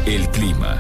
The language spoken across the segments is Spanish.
El clima.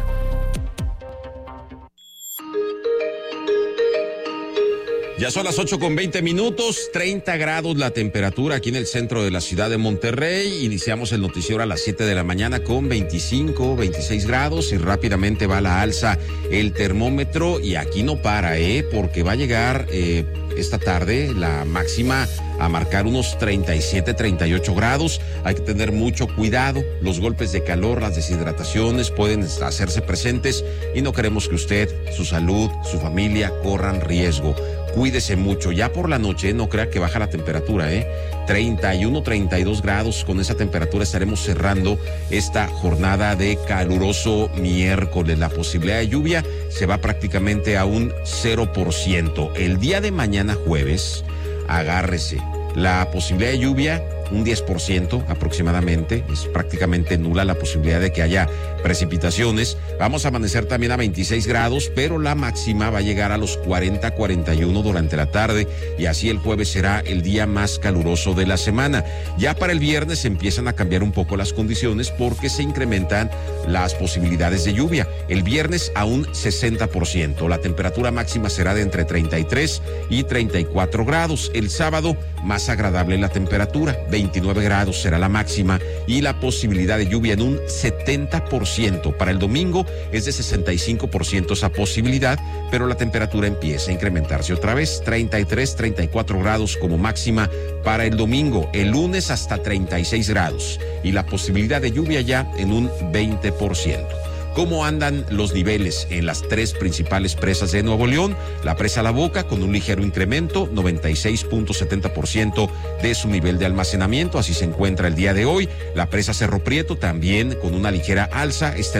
Ya son las 8:20, 30 grados la temperatura aquí en el centro de la ciudad de Monterrey. Iniciamos el noticiero a las 7 de la mañana con 25, 26 grados y rápidamente va a la alza el termómetro y aquí no para, porque va a llegar esta tarde la máxima a marcar unos 37, 38 grados. Hay que tener mucho cuidado. Los golpes de calor, las deshidrataciones pueden hacerse presentes y no queremos que usted, su salud, su familia corran riesgo. Cuídese mucho. Ya por la noche, no crea que baja la temperatura, 31, 32 grados. Con esa temperatura estaremos cerrando esta jornada de caluroso miércoles. La posibilidad de lluvia se va prácticamente a un 0%. El día de mañana jueves, agárrese. La posibilidad de lluvia, un 10% aproximadamente. Es prácticamente nula la posibilidad de que haya precipitaciones. Vamos a amanecer también a 26 grados, pero la máxima va a llegar a los 40, 41 durante la tarde y así el jueves será el día más caluroso de la semana. Ya para el viernes empiezan a cambiar un poco las condiciones porque se incrementan las posibilidades de lluvia. El viernes a un 60%. La temperatura máxima será de entre 33 y 34 grados. El sábado más agradable la temperatura, 29 grados será la máxima y la posibilidad de lluvia en un 70%. Para el domingo es de 65% esa posibilidad, pero la temperatura empieza a incrementarse otra vez, 33, 34 grados como máxima para el domingo. El lunes hasta 36 grados y la posibilidad de lluvia ya en un 20%. ¿Cómo andan los niveles en las tres principales presas de Nuevo León? La presa La Boca con un ligero incremento, 96.70% de su nivel de almacenamiento, así se encuentra el día de hoy. La presa Cerro Prieto también con una ligera alza, está en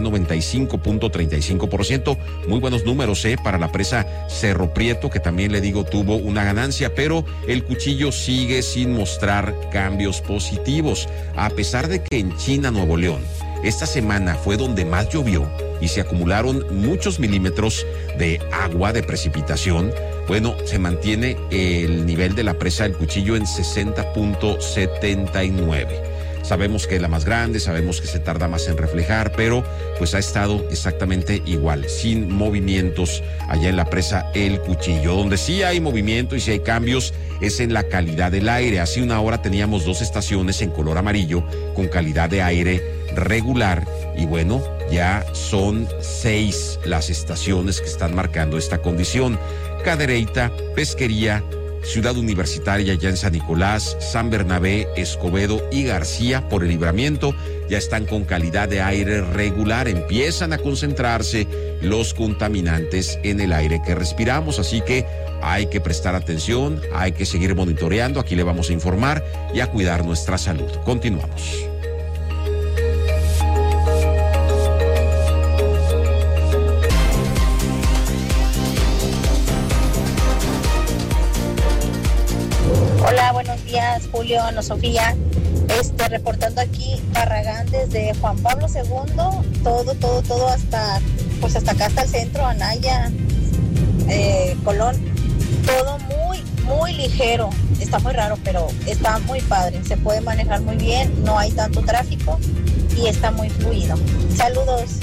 95.35%. Muy buenos números para la presa Cerro Prieto, que también le digo tuvo una ganancia, pero el Cuchillo sigue sin mostrar cambios positivos. A pesar de que en China, Nuevo León, esta semana fue donde más llovió y se acumularon muchos milímetros de agua, de precipitación. Bueno, se mantiene el nivel de la presa del Cuchillo en 60.79. Sabemos que es la más grande, sabemos que se tarda más en reflejar, pero pues ha estado exactamente igual, sin movimientos allá en la presa El Cuchillo. Donde sí hay movimiento y sí hay cambios es en la calidad del aire. Hace una hora teníamos 2 estaciones en color amarillo con calidad de aire regular y bueno, ya son 6 las estaciones que están marcando esta condición. Cadereyta, Pesquería, Ciudad Universitaria ya en San Nicolás, San Bernabé, Escobedo y García por el Libramiento ya están con calidad de aire regular. Empiezan a concentrarse los contaminantes en el aire que respiramos, así que hay que prestar atención, hay que seguir monitoreando. Aquí le vamos a informar y a cuidar nuestra salud. Continuamos. Hola, buenos días, Julio, Ana Sofía. Reportando aquí Barragán desde Juan Pablo II, todo hasta acá, hasta el centro, Anaya, Colón, todo muy ligero. Está muy raro, pero está muy padre. Se puede manejar muy bien, no hay tanto tráfico y está muy fluido. Saludos.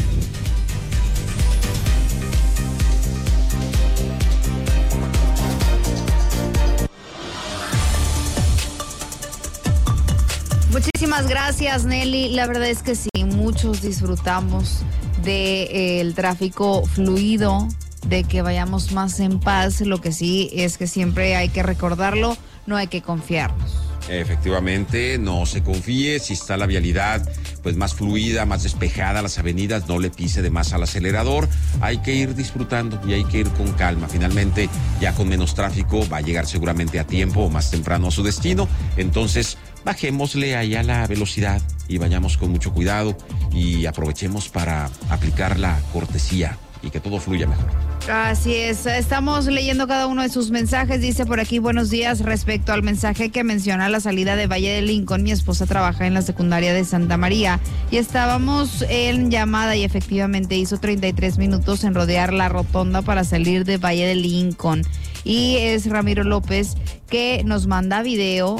Muchísimas gracias, Nelly. La verdad es que sí, muchos disfrutamos del tráfico fluido, de que vayamos más en paz. Lo que sí es que siempre hay que recordarlo, no hay que confiarnos. Efectivamente, no se confíe. Si está la vialidad pues más fluida, más despejada, las avenidas, no le pise de más al acelerador. Hay que ir disfrutando y hay que ir con calma. Finalmente, ya con menos tráfico, va a llegar seguramente a tiempo o más temprano a su destino. Entonces, bajémosle allá la velocidad y vayamos con mucho cuidado y aprovechemos para aplicar la cortesía y que todo fluya mejor. Así es, estamos leyendo cada uno de sus mensajes. Dice por aquí, buenos días, respecto al mensaje que menciona la salida de Valle de Lincoln. Mi esposa trabaja en la secundaria de Santa María y estábamos en llamada y efectivamente hizo 33 minutos en rodear la rotonda para salir de Valle de Lincoln. Y es Ramiro López que nos manda video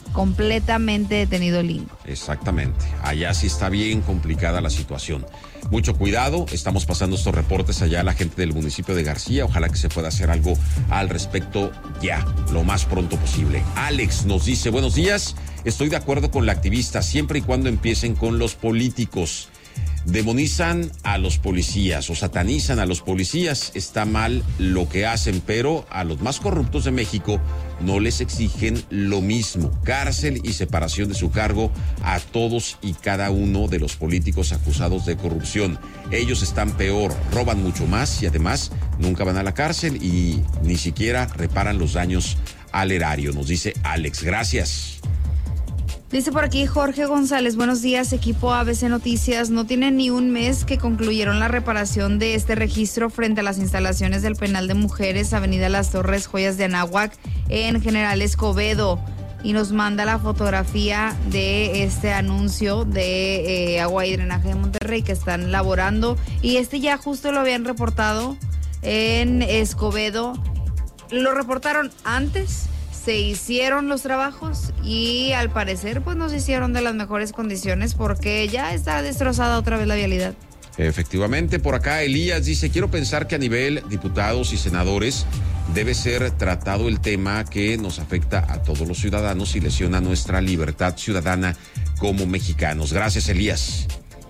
completamente detenido Lincoln. Exactamente. Allá sí está bien complicada la situación. Mucho cuidado, estamos pasando estos reportes allá a la gente del municipio de García. Ojalá que se pueda hacer algo al respecto ya, lo más pronto posible. Alex nos dice, buenos días, estoy de acuerdo con la activista, siempre y cuando empiecen con los políticos. Demonizan a los policías o satanizan a los policías. Está mal lo que hacen, pero a los más corruptos de México no les exigen lo mismo. Cárcel y separación de su cargo a todos y cada uno de los políticos acusados de corrupción. Ellos están peor, roban mucho más y además nunca van a la cárcel y ni siquiera reparan los daños al erario, nos dice Alex. Gracias. Dice por aquí Jorge González, buenos días, equipo ABC Noticias. No tiene ni un mes que concluyeron la reparación de este registro frente a las instalaciones del penal de mujeres, Avenida Las Torres, Joyas de Anáhuac, en General Escobedo. Y nos manda la fotografía de este anuncio de Agua y Drenaje de Monterrey que están laborando. Y ya justo lo habían reportado en Escobedo. Lo reportaron antes. Se hicieron los trabajos y al parecer pues no se hicieron de las mejores condiciones porque ya está destrozada otra vez la vialidad. Efectivamente, por acá Elías dice, quiero pensar que a nivel diputados y senadores debe ser tratado el tema que nos afecta a todos los ciudadanos y lesiona nuestra libertad ciudadana como mexicanos. Gracias, Elías.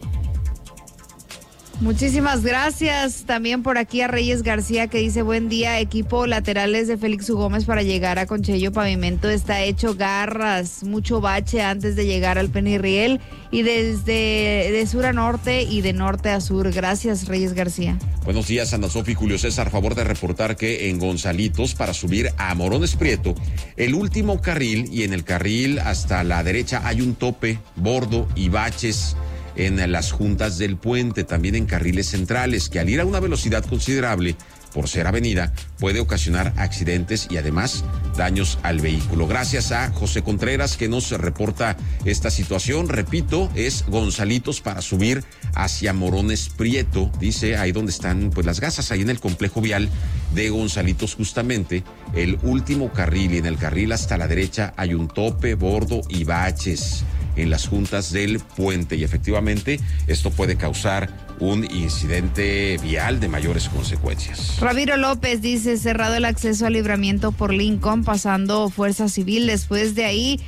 Muchísimas gracias. También por aquí a Reyes García que dice, buen día, equipo laterales de Félix U. Gómez para llegar a Conchello Pavimento está hecho garras, mucho bache antes de llegar al Penirriel y desde de sur a norte y de norte a sur. Gracias, Reyes García. Buenos días, Ana Sofía y Julio César. Favor de reportar que en Gonzalitos, para subir a Morones Prieto, el último carril y en el carril hasta la derecha hay un tope, bordo y baches en las juntas del puente, también en carriles centrales, que al ir a una velocidad considerable, por ser avenida, puede ocasionar accidentes y además daños al vehículo. Gracias a José Contreras que nos reporta esta situación. Repito, es Gonzalitos para subir hacia Morones Prieto, dice, ahí donde están pues las gasas, ahí en el complejo vial de Gonzalitos justamente, el último carril y en el carril hasta la derecha hay un tope, bordo y baches en las juntas del puente y efectivamente esto puede causar un incidente vial de mayores consecuencias. Ramiro López dice, cerrado el acceso al Libramiento por Lincoln pasando Fuerza Civil, después de ahí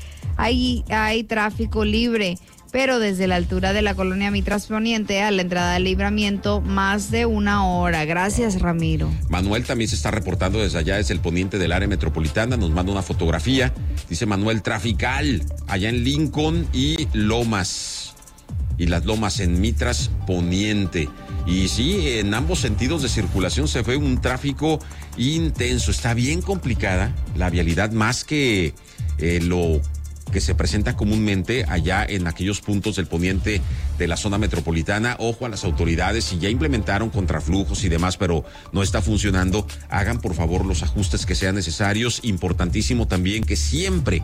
hay tráfico libre, pero desde la altura de la colonia Mitras Poniente a la entrada del Libramiento más de 1 hora. Gracias, Ramiro. Manuel también se está reportando desde allá, desde el poniente del área metropolitana, nos manda una fotografía, dice Manuel, trafical, allá en Lincoln y Lomas, y las Lomas en Mitras Poniente. Y sí, en ambos sentidos de circulación se fue un tráfico intenso, está bien complicada la vialidad, más que lo que se presenta comúnmente allá en aquellos puntos del poniente de la zona metropolitana. Ojo a las autoridades, si ya implementaron contraflujos y demás, pero no está funcionando, hagan por favor los ajustes que sean necesarios. Importantísimo también que siempre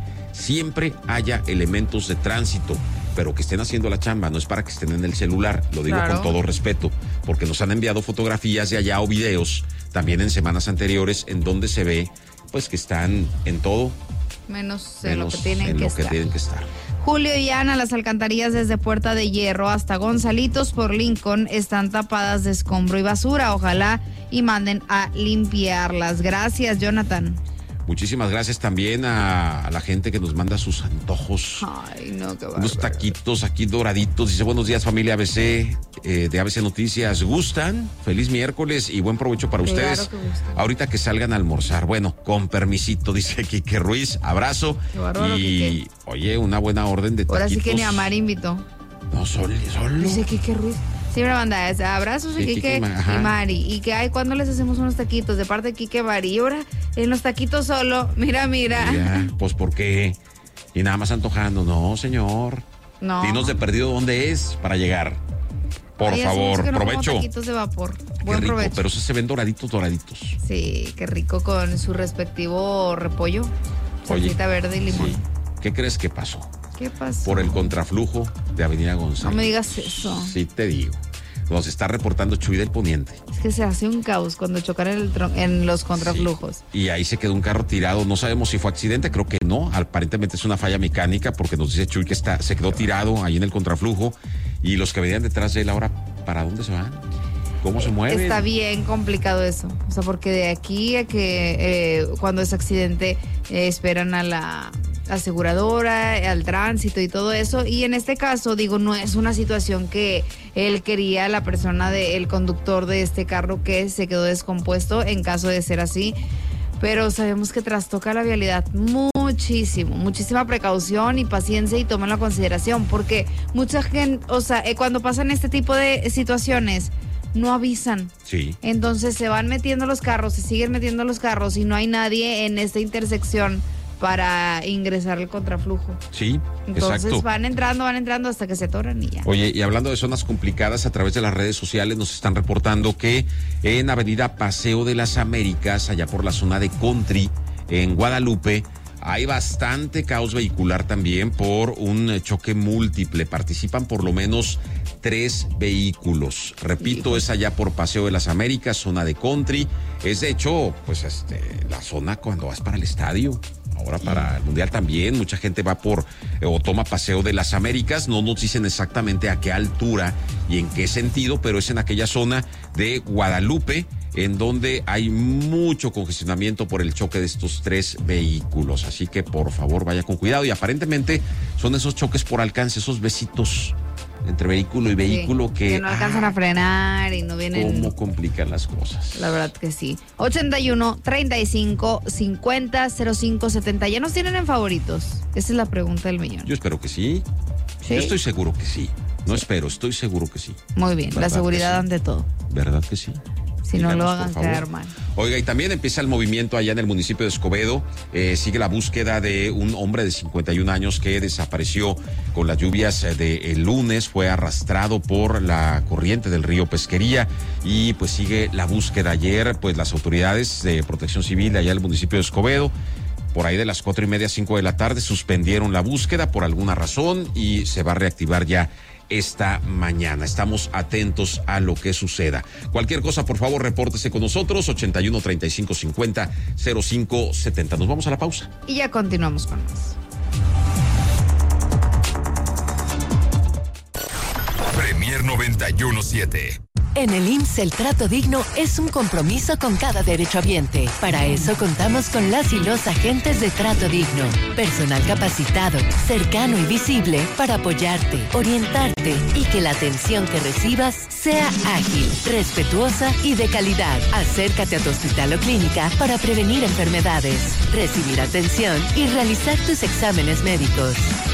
haya elementos de tránsito, pero que estén haciendo la chamba, no es para que estén en el celular, lo digo claro, con todo respeto, porque nos han enviado fotografías de allá o videos también en semanas anteriores en donde se ve pues que están en todo menos en lo que tienen que estar. Julio y Ana, las alcantarillas desde Puerta de Hierro hasta Gonzalitos por Lincoln están tapadas de escombro y basura. Ojalá y manden a limpiarlas. Gracias, Jonathan. Muchísimas gracias también a la gente que nos manda sus antojos. Ay, no, qué bárbaro. Unos taquitos aquí doraditos. Dice, buenos días, familia ABC, de ABC Noticias. ¿Gustan? Feliz miércoles y buen provecho para ustedes. Claro que gustan. Ahorita que salgan a almorzar. Bueno, con permisito, dice Quique Ruiz. Abrazo. Qué bárbaro, y, Quique. Oye, una buena orden de taquitos. Ahora sí que ni a Mari invitó. No, solo. Dice Quique Ruiz. Siempre manda abrazos Sí, y Quique y Mari. Y que hay cuando les hacemos unos taquitos de parte de Quique Mari. Y ahora en los taquitos solo, mira. Ya, pues ¿por qué? Y nada más antojando. No, señor. No. Dinos de perdido dónde es para llegar. Por Ay, favor, que no provecho. como taquitos de vapor. Qué Buen rico, provecho. pero esos se ven doraditos. Sí, qué rico con su respectivo repollo, Oye, salsita verde y limón. Sí. ¿Qué crees que pasó? ¿Qué pasó? Por el contraflujo de Avenida González. No me digas eso. Sí, te digo. Nos está reportando Chuy del Poniente. Es que se hace un caos cuando chocan en los contraflujos. Sí. Y ahí se quedó un carro tirado. No sabemos si fue accidente, creo que no. Aparentemente es una falla mecánica porque nos dice Chuy que se quedó tirado ahí en el contraflujo. Y los que venían detrás de él ahora, ¿para dónde se van? ¿Cómo se mueven? Está bien complicado eso. O sea, porque de aquí a que cuando es accidente esperan a la aseguradora, al tránsito y todo eso. Y en este caso, digo, no es una situación que él quería, la persona, el conductor de este carro que se quedó descompuesto, en caso de ser así. Pero sabemos que trastoca la vialidad muchísimo, muchísima precaución y paciencia y tómenlo en consideración, porque mucha gente, o sea, cuando pasan este tipo de situaciones, no avisan. Sí. Entonces se van metiendo los carros, se siguen metiendo los carros y no hay nadie en esta intersección para ingresar el contraflujo. Sí, entonces exacto. van entrando hasta que se atoran y ya. Oye, y hablando de zonas complicadas, a través de las redes sociales nos están reportando que en Avenida Paseo de las Américas, allá por la zona de Country, en Guadalupe, hay bastante caos vehicular también por un choque múltiple. Participan por lo menos 3 vehículos. Repito, es allá por Paseo de las Américas, zona de Country. Es de hecho, pues la zona cuando vas para el estadio. Ahora para el Mundial también, mucha gente va o toma Paseo de las Américas. No nos dicen exactamente a qué altura y en qué sentido, pero es en aquella zona de Guadalupe, en donde hay mucho congestionamiento por el choque de estos 3 vehículos. Así que por favor vaya con cuidado. Y aparentemente son esos choques por alcance, esos besitos entre vehículo y vehículo, sí, que no alcanzan a frenar y no vienen. ¿Cómo complican las cosas? La verdad que sí. 81 35 50 05 70. ¿Ya nos tienen en favoritos? Esa es la pregunta del millón. Yo espero que sí. ¿Sí? Yo estoy seguro que sí. No espero, estoy seguro que sí. Muy bien, la seguridad sí? Ante todo. ¿Verdad que sí? Si no lo hagan quedar mal. Oiga, y también empieza el movimiento allá en el municipio de Escobedo. Sigue la búsqueda de un hombre de 51 años que desapareció con las lluvias del lunes. Fue arrastrado por la corriente del río Pesquería y pues sigue la búsqueda. Ayer, pues las autoridades de Protección Civil allá en el municipio de Escobedo, por ahí de las 4:30, 5 de la tarde, suspendieron la búsqueda por alguna razón y se va a reactivar ya esta mañana. Estamos atentos a lo que suceda. Cualquier cosa, por favor, repórtese con nosotros, 81 35 50 05 70. Nos vamos a la pausa. Y ya continuamos con más. Premier 91.7. En el IMSS, el trato digno es un compromiso con cada derechohabiente. Para eso contamos con las y los agentes de Trato Digno. Personal capacitado, cercano y visible para apoyarte, orientarte y que la atención que recibas sea ágil, respetuosa y de calidad. Acércate a tu hospital o clínica para prevenir enfermedades, recibir atención y realizar tus exámenes médicos.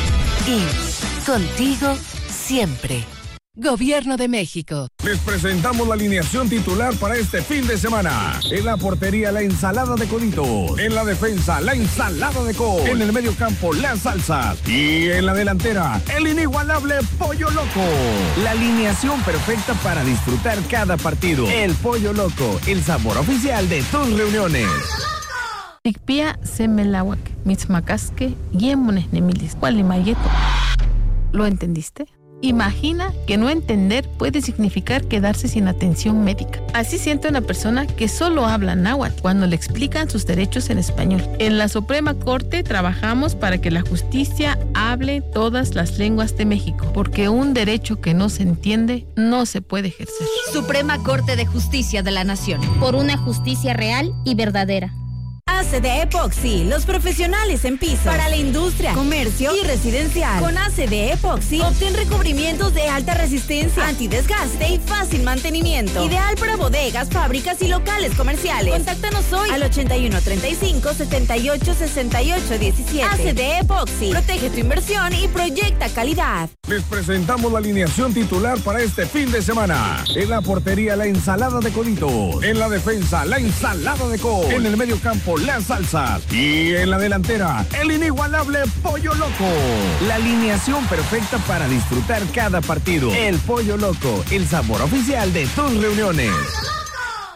IMSS, contigo siempre. Gobierno de México. Les presentamos la alineación titular para este fin de semana. En la portería, la ensalada de coditos. En la defensa, la ensalada de col. En el medio campo, las salsas. Y en la delantera, el inigualable Pollo Loco. La alineación perfecta para disfrutar cada partido. El Pollo Loco, el sabor oficial de tus reuniones. Tikpia semelawak, mitzmacasque, yemones nemilis, cualimayeto. ¿Lo entendiste? Imagina que no entender puede significar quedarse sin atención médica. Así siente una persona que solo habla náhuatl cuando le explican sus derechos en español. En la Suprema Corte trabajamos para que la justicia hable todas las lenguas de México, porque un derecho que no se entiende no se puede ejercer. Suprema Corte de Justicia de la Nación. Por una justicia real y verdadera. ACD Epoxy, los profesionales en piso para la industria, comercio y residencial. Con ACD Epoxy obtén recubrimientos de alta resistencia, antidesgaste y fácil mantenimiento. Ideal para bodegas, fábricas y locales comerciales. Contáctanos hoy al 81 35 78 68 17. ACD Epoxy, protege tu inversión y proyecta calidad. Les presentamos la alineación titular para este fin de semana. En la portería, la ensalada de coditos. En la defensa, la ensalada de col. En el medio campo, las salsas. Y en la delantera, el inigualable Pollo Loco. La alineación perfecta para disfrutar cada partido. El Pollo Loco, el sabor oficial de tus reuniones.